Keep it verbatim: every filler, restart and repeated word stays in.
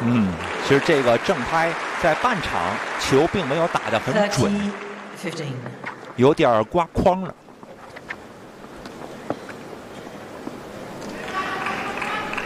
嗯，其实这个正拍在半场球并没有打得很准，有点刮框了。